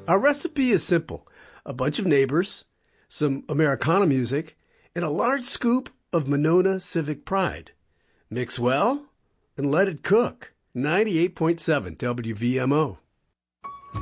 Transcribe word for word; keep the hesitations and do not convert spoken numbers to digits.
Our recipe is simple. A bunch of neighbors, some Americana music, and a large scoop of Monona Civic Pride. Mix well and let it cook. ninety-eight point seven W V M O.